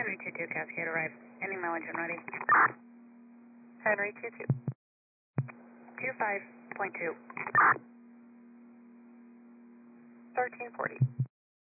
Henry 22 Cascade arrived. Any mileage and ready. Henry 22. 25.2. 1340.